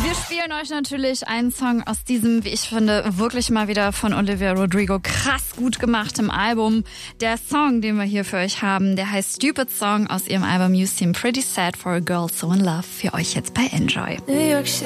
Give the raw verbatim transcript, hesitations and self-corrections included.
Wir spielen euch natürlich einen Song aus diesem, wie ich finde, wirklich mal wieder von Olivia Rodrigo krass gut gemachtem Album. Der Song, den wir hier für euch haben, der heißt Stupid Song aus ihrem Album You Seem Pretty Sad for a Girl So in Love. Für euch jetzt bei Enjoy. New York City.